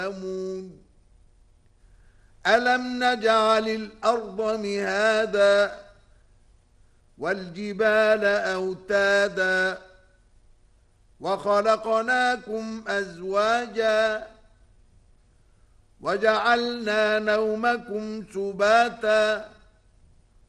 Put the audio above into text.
يعلمون ألم نجعل الأرض مهادا والجبال أوتادا وخلقناكم أزواجا وجعلنا نومكم سباتا